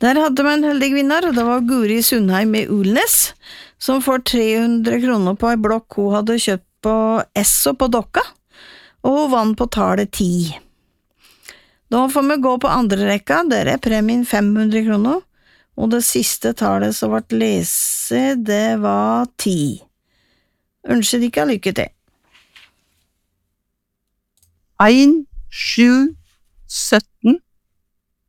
Der hadde vi en heldig vinner, og det var Guri Sundheim i Ulnes, som får 300 kroner på ei blokk hun hadde kjøpt på Esso på Dokka, og hun vant på tallet 10. Da får vi gå på andre rekka, der premien 500 kroner, og det siste tallet som ble lese, det var 10. Ønsker dere lykke til. 1, 7, 17,